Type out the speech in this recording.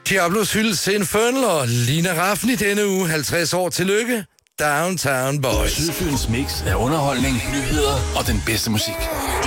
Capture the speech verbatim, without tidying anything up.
Diablos hyldes Infernal og Lina Raffen i denne uge halvtreds år. Tillykke, Downtown Boys. Sydfyns mix af underholdning, nyheder og den bedste musik.